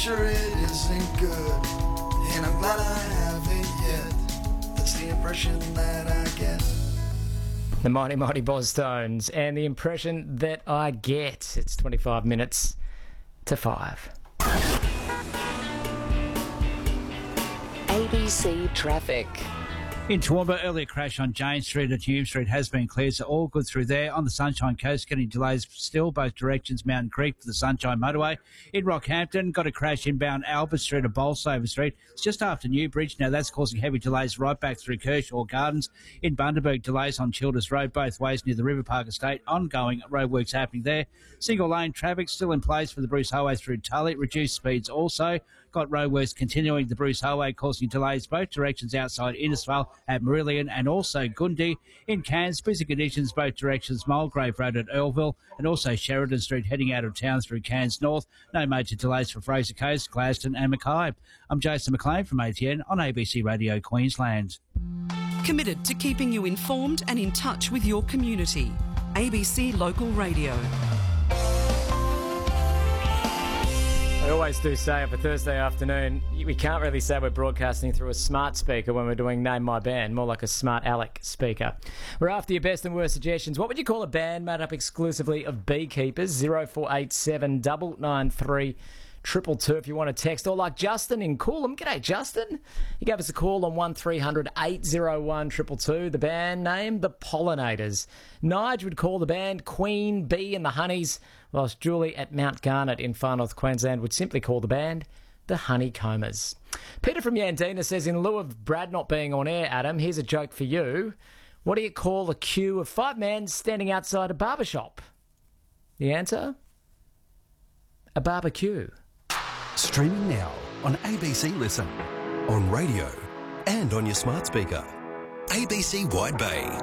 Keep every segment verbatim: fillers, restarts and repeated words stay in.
sure it isn't good, and I'm glad I haven't yet. That's the impression that I get. The Mighty Mighty Bosstones, and the impression that I get. It's twenty-five minutes to five. A B C Traffic. In Toowoomba, earlier crash on Jane Street at Hume Street has been cleared, so all good through there. On the Sunshine Coast, getting delays still, both directions, Mountain Creek for the Sunshine Motorway. In Rockhampton, got a crash inbound Albert Street at Bolsover Street. It's just after Newbridge. Now that's causing heavy delays right back through Kershaw Gardens. In Bundaberg, delays on Childers Road both ways near the River Park Estate. Ongoing roadworks happening there. Single lane traffic still in place for the Bruce Highway through Tully. Reduced speeds also. Got roadworks continuing the Bruce Highway, causing delays both directions outside Innisfail at Marillion and also Gundy. In Cairns, busy conditions both directions, Mulgrave Road at Earlville and also Sheridan Street heading out of town through Cairns North. No major delays for Fraser Coast, Gladstone and Mackay. I'm Jason McLean from A T N on A B C Radio Queensland. Committed to keeping you informed and in touch with your community. A B C Local Radio. I always do say of a Thursday afternoon, we can't really say we're broadcasting through a smart speaker when we're doing Name My Band, more like a Smart Alec speaker. We're after your best and worst suggestions. What would you call a band made up exclusively of beekeepers? zero four eight seven nine nine three triple two if you want to text, or like Justin in Coolum. G'day, Justin. He gave us a call on one three hundred eight oh one two two two. The band name, The Pollinators. Nige would call the band Queen Bee and the Honeys, whilst Julie at Mount Garnet in Far North Queensland would simply call the band The Honeycombers. Peter from Yandina says, in lieu of Brad not being on air, Adam, here's a joke for you. What do you call a queue of five men standing outside a barbershop? The answer? A barbecue. Streaming now on A B C Listen, on radio and on your smart speaker. A B C Wide Bay.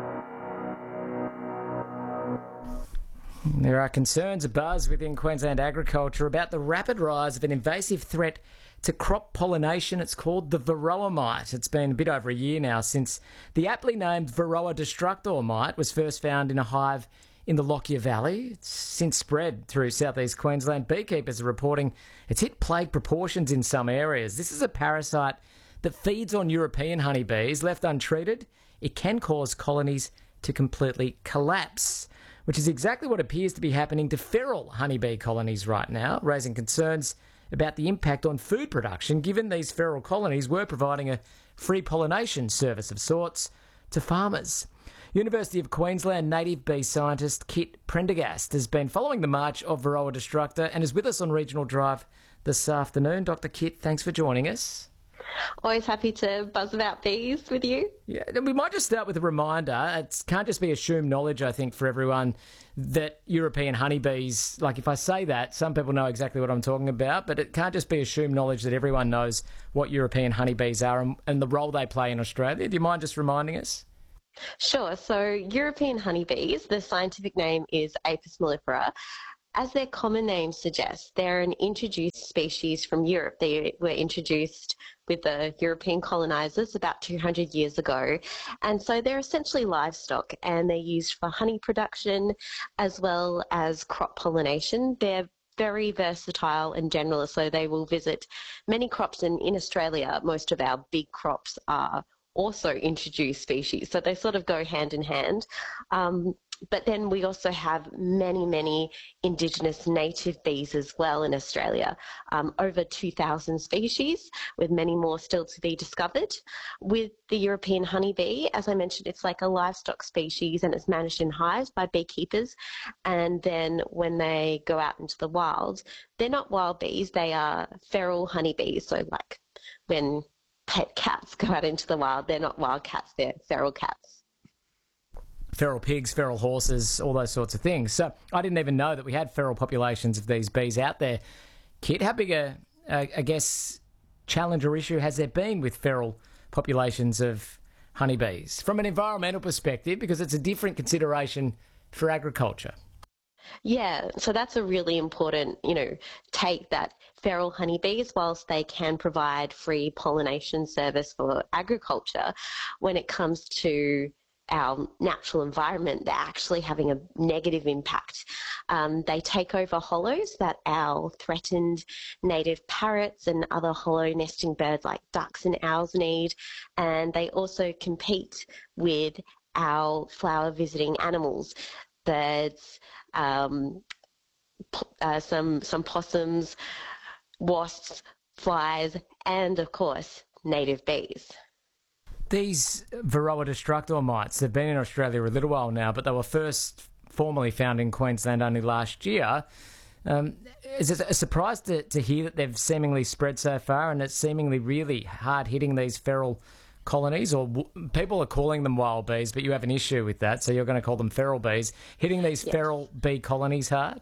There are concerns abuzz within Queensland agriculture about the rapid rise of an invasive threat to crop pollination. It's called the Varroa mite. It's been a bit over a year now since the aptly named Varroa destructor mite was first found in a hive in the Lockyer Valley. It's since spread through southeast Queensland. Beekeepers are reporting it's hit plague proportions in some areas. This is a parasite that feeds on European honeybees. Left untreated, it can cause colonies to completely collapse, which is exactly what appears to be happening to feral honeybee colonies right now, raising concerns about the impact on food production, given these feral colonies were providing a free pollination service of sorts to farmers. University of Queensland native bee scientist Kit Prendergast has been following the march of Varroa destructor and is with us on Regional Drive this afternoon. Doctor Kit, thanks for joining us. Always happy to buzz about bees with you. Yeah, we might just start with a reminder. It can't just be assumed knowledge, I think, for everyone that European honeybees, like if I say that, some people know exactly what I'm talking about, but it can't just be assumed knowledge that everyone knows what European honeybees are and, and the role they play in Australia. Do you mind just reminding us? Sure. So European honeybees, the scientific name is Apis mellifera. As their common name suggests, they're an introduced species from Europe. They were introduced with the European colonisers about two hundred years ago. And so they're essentially livestock, and they're used for honey production as well as crop pollination. They're very versatile and generalist, so they will visit many crops. And in Australia, most of our big crops are also introduced species, so they sort of go hand in hand. Um, but then we also have many, many Indigenous native bees as well in Australia, um, over two thousand species, with many more still to be discovered. With the European honeybee, as I mentioned, it's like a livestock species and it's managed in hives by beekeepers. And then when they go out into the wild, they're not wild bees, they are feral honeybees. So like when pet cats go out into the wild, they're not wild cats, they're feral cats. Feral pigs, feral horses, all those sorts of things. So I didn't even know that we had feral populations of these bees out there. Kit, how big a, a I guess, challenge or issue has there been with feral populations of honeybees from an environmental perspective, because it's a different consideration for agriculture? Yeah, so that's a really important, you know, take that feral honeybees, whilst they can provide free pollination service for agriculture, when it comes to our natural environment, they're actually having a negative impact. Um, they take over hollows that our threatened native parrots and other hollow nesting birds like ducks and owls need, and they also compete with our flower visiting animals, birds, um, uh, some some possums, wasps, flies, and of course native bees. These Varroa destructor mites have been in Australia a little while now, but they were first formally found in Queensland only last year. Um, is it a surprise to, to hear that they've seemingly spread so far, and it's seemingly really hard hitting these feral colonies? Or w- people are calling them wild bees, but you have an issue with that, so you're going to call them feral bees. Hitting these Yes. feral bee colonies hard?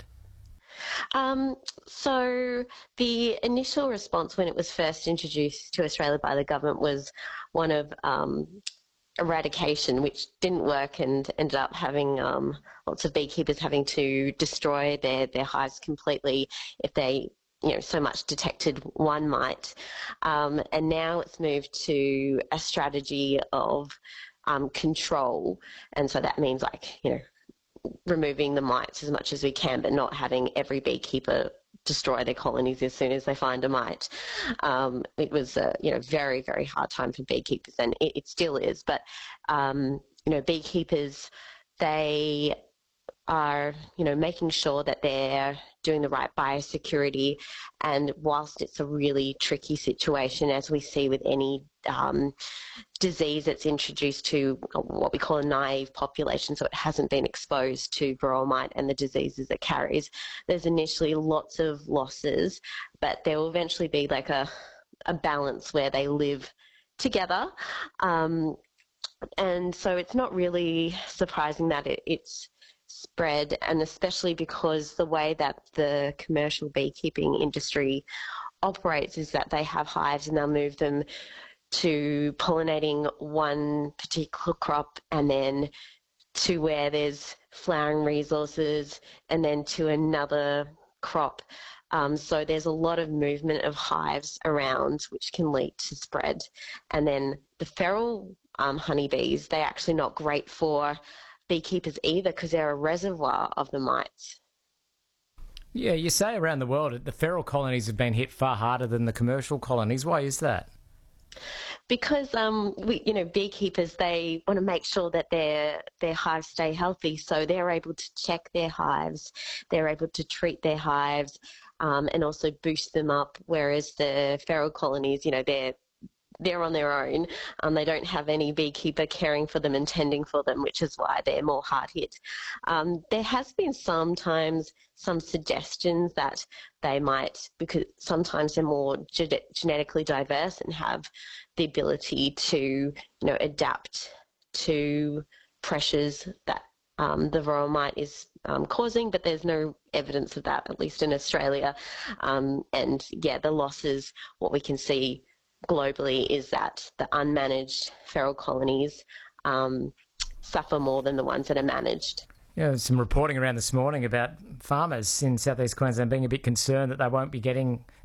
Um, so the initial response when it was first introduced to Australia by the government was one of um, eradication, which didn't work and ended up having um, lots of beekeepers having to destroy their, their hives completely if they, you know, so much detected one mite. Um, and now it's moved to a strategy of um, control. And so that means, like, you know, removing the mites as much as we can, but not having every beekeeper destroy their colonies as soon as they find a mite. Um, it was a you know very very hard time for beekeepers, and it, it still is. But um, you know beekeepers, they are you know making sure that they're doing the right biosecurity, and whilst it's a really tricky situation, as we see with any um, disease that's introduced to what we call a naive population, so it hasn't been exposed to varroa mite and the diseases it carries, there's initially lots of losses, but there will eventually be like a, a balance where they live together. Um, and so it's not really surprising that it, it's spread, and especially because the way that the commercial beekeeping industry operates is that they have hives and they'll move them to pollinating one particular crop, and then to where there's flowering resources, and then to another crop. Um, so there's a lot of movement of hives around, which can lead to spread. And then the feral um, honeybees, they're actually not great for beekeepers either, because they're a reservoir of the mites. Yeah, you say around the world the feral colonies have been hit far harder than the commercial colonies. Why is that? Because um, we, you know, beekeepers, they want to make sure that their their hives stay healthy, so they're able to check their hives, they're able to treat their hives, um, and also boost them up. Whereas the feral colonies, you know, they're they're on their own. Um, they don't have any beekeeper caring for them and tending for them, which is why they're more hard hit. Um, there has been sometimes some suggestions that they might, because sometimes they're more ge- genetically diverse and have the ability to, you know, adapt to pressures that um, the varroa mite is um, causing, but there's no evidence of that, at least in Australia. Um, and yeah, the losses, what we can see globally is that the unmanaged feral colonies um, suffer more than the ones that are managed. Yeah, there's some reporting around this morning about farmers in southeast Queensland being a bit concerned that they won't be getting